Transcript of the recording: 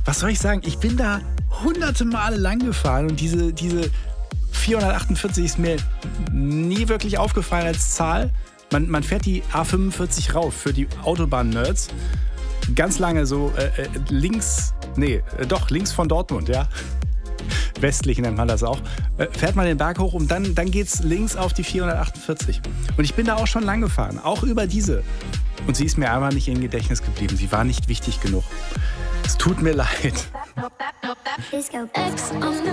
was soll ich sagen? Ich bin da hunderte Male lang gefahren und diese 448 ist mir nie wirklich aufgefallen als Zahl. Man fährt die A45 rauf für die Autobahn-Nerds. Ganz lange so links von Dortmund, ja. Westlich nennt man das auch. Fährt man den Berg hoch und dann geht's links auf die 448. Und ich bin da auch schon lang gefahren, auch über diese. Und sie ist mir einfach nicht im Gedächtnis geblieben. Sie war nicht wichtig genug. Es tut mir leid.